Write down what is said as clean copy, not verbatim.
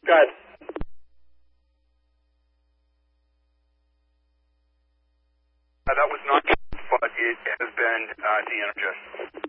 Go ahead. That was not, but it has been de-energized.